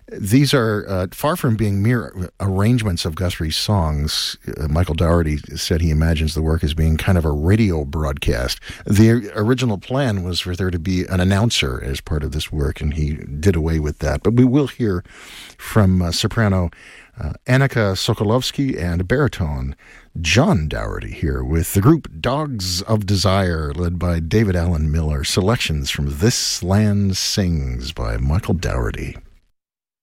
These are far from being mere arrangements of Guthrie's songs. Michael Dougherty said he imagines the work as being kind of a radio broadcast. The original plan was for there to be an announcer as part of this work, and he did away with that. But we will hear from soprano Annika Sokolovsky and baritone John Dougherty here with the group Dogs of Desire, led by David Allen Miller. Selections from This Land Sings by Michael Dougherty.